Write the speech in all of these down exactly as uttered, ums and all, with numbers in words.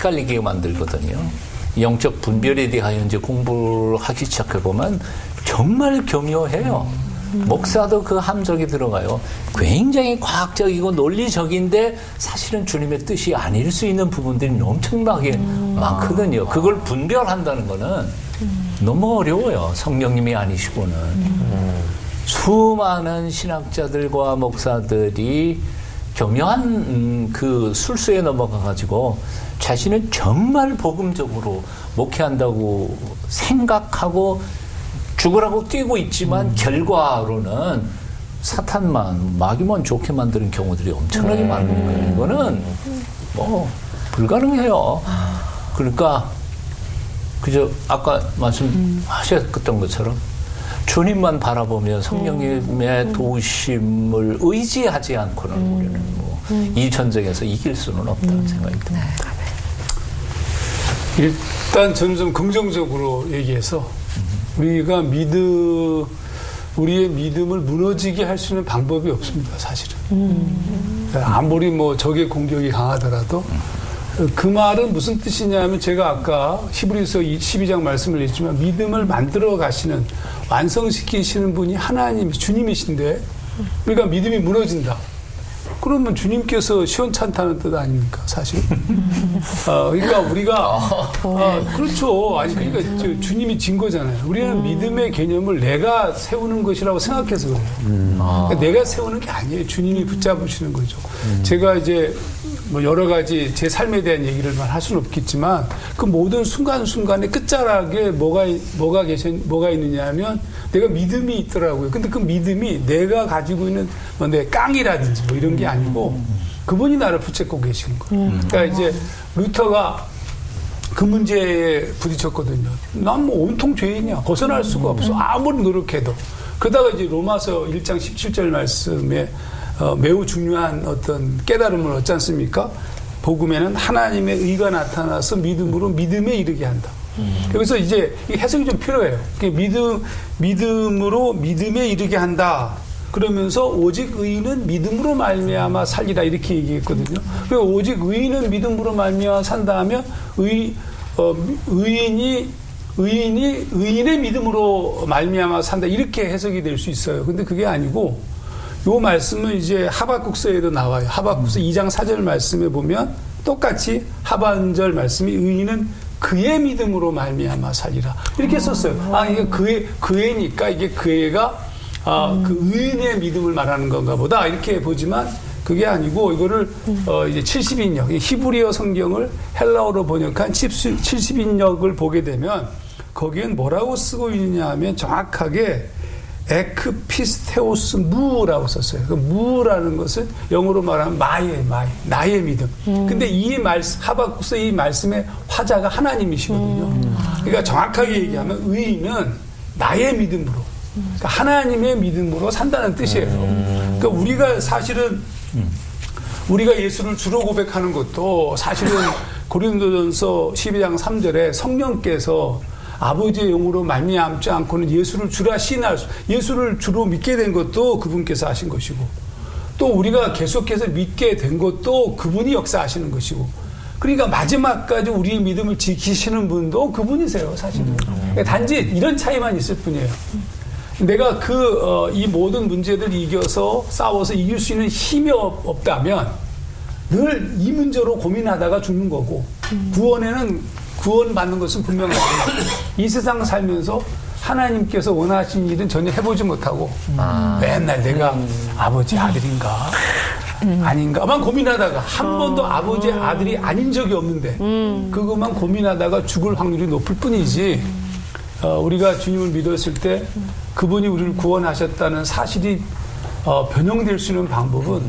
헷갈리게 만들거든요. 영적 분별에 대하여 이제 공부를 하기 시작해보면 정말 교묘해요. 목사도 그 함정에 들어가요. 굉장히 과학적이고 논리적인데 사실은 주님의 뜻이 아닐 수 있는 부분들이 엄청나게 음. 많거든요. 그걸 분별한다는 거는 음. 너무 어려워요. 성령님이 아니시고는. 음. 수많은 신학자들과 목사들이 교묘한 음, 그 술수에 넘어가가지고 자신은 정말 복음적으로 목회한다고 생각하고 죽으라고 뛰고 있지만 음. 결과로는 사탄만 마귀만 좋게 만드는 경우들이 엄청나게 음. 많은 거예요. 이거는 뭐 불가능해요. 그러니까 그저 아까 말씀하셨던 것처럼 주님만 바라보며 성령님의 음. 도우심을 의지하지 않고는 음. 우리는 뭐 이 전쟁에서 이길 수는 없다는 음. 생각이 듭니다. 네. 일단 저는 좀 긍정적으로 얘기해서 우리가 믿음, 우리의 믿음을 무너지게 할 수 있는 방법이 없습니다, 사실은. 음. 아무리 뭐 적의 공격이 강하더라도 그 말은 무슨 뜻이냐면 제가 아까 히브리서 십이 장 말씀을 했지만 믿음을 만들어 가시는, 완성시키시는 분이 하나님, 주님이신데 우리가 믿음이 무너진다. 그러면 주님께서 시원찮다는 뜻 아닙니까, 사실? 어, 그러니까 우리가, 어, 그렇죠. 아니, 그러니까 저, 주님이 진 거잖아요. 우리는 음. 믿음의 개념을 내가 세우는 것이라고 생각해서 그래요. 음. 그러니까 내가 세우는 게 아니에요. 주님이 붙잡으시는 거죠. 음. 제가 이제 뭐 여러 가지 제 삶에 대한 얘기를 할 수는 없겠지만 그 모든 순간순간의 끝자락에 뭐가, 뭐가 계신, 뭐가 있느냐 하면 내가 믿음이 있더라고요. 근데 그 믿음이 내가 가지고 있는 뭐 내 깡이라든지 뭐 이런 게 아니고 그분이 나를 붙잡고 계신 거예요. 음. 그러니까 이제 루터가 그 문제에 부딪혔거든요. 난 뭐 온통 죄인이야. 벗어날 수가 없어. 아무리 노력해도. 그러다가 이제 로마서 일 장 십칠 절 말씀에 어, 매우 중요한 어떤 깨달음을 얻지 않습니까? 복음에는 하나님의 의가 나타나서 믿음으로 믿음에 이르게 한다. 음. 여기서 이제 해석이 좀 필요해요. 믿음, 믿음으로 믿음에 이르게 한다. 그러면서 오직 의인은 믿음으로 말미암아 살리라 이렇게 얘기했거든요. 그리고 오직 의인은 믿음으로 말미암아 산다 하면 의, 어, 의인이 의인이 의인의 믿음으로 말미암아 산다 이렇게 해석이 될 수 있어요. 근데 그게 아니고 요 말씀은 이제 하박국서에도 나와요. 하박국서 음. 이 장 사 절 말씀에 보면 똑같이 하반절 말씀이 의인은 그의 믿음으로 말미암아 살리라 이렇게 썼어요. 아 이게 그의 그의니까 이게 그의가 아, 음. 그 의인의 믿음을 말하는 건가 보다 이렇게 보지만 그게 아니고 이거를 음. 어, 이제 칠십 인역 히브리어 성경을 헬라어로 번역한 칠십 인역을 보게 되면 거기엔 뭐라고 쓰고 있느냐 하면 정확하게 에크피스테오스 무라고 썼어요. 그 무라는 것은 영어로 말하면 마의 마의 나의 믿음. 음. 근데 이 말씀 하박국서 이 말씀의 화자가 하나님이시거든요. 음. 그러니까 정확하게 얘기하면 의인은 나의 믿음으로 그러니까 하나님의 믿음으로 산다는 뜻이에요. 음. 그러니까 우리가 사실은 우리가 예수를 주로 고백하는 것도 사실은 고린도전서 십이 장 삼 절에 성령께서 아버지의 영으로 말미암지 않고는 예수를 주라 시인할 수, 예수를 주로 믿게 된 것도 그분께서 하신 것이고 또 우리가 계속해서 믿게 된 것도 그분이 역사하시는 것이고 그러니까 마지막까지 우리의 믿음을 지키시는 분도 그분이세요, 사실은. 그러니까 단지 이런 차이만 있을 뿐이에요. 내가 그, 어, 이 모든 문제들 이겨서 싸워서 이길 수 있는 힘이 없, 없다면 늘 이 문제로 고민하다가 죽는 거고 구원에는 구원받는 것은 분명하고 이 세상 살면서 하나님께서 원하신 일은 전혀 해보지 못하고 아. 맨날 내가 음. 아버지 아들인가 음. 아닌가만 고민하다가 한 어. 번도 아버지 아들이 아닌 적이 없는데 음. 그것만 고민하다가 죽을 확률이 높을 뿐이지 어, 우리가 주님을 믿었을 때 그분이 우리를 구원하셨다는 사실이 어, 변형될 수 있는 방법은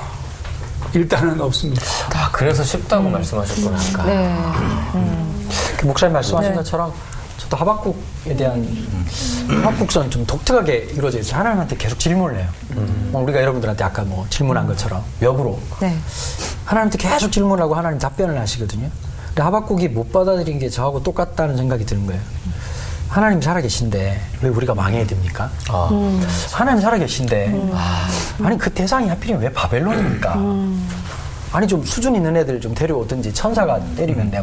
일단은 없습니다. 아, 그래서 쉽다고 음. 말씀하셨구나. 음. 네. 음. 목사님 말씀하신 네. 것처럼 저도 하박국에 대한 음. 하박국서는 좀 독특하게 이루어져 있어요. 하나님한테 계속 질문을 해요. 음. 우리가 여러분들한테 아까 뭐 질문한 것처럼 역으로 네. 하나님한테 계속 질문하고 하나님 답변을 하시거든요. 근데 하박국이 못 받아들인 게 저하고 똑같다는 생각이 드는 거예요. 하나님 살아계신데 왜 우리가 망해야 됩니까? 아. 음. 하나님 살아계신데 음. 아, 아니 그 대상이 하필이면 왜 바벨론입니까? 음. 아니 좀 수준 있는 애들 좀 데려오든지 천사가 때리면 내가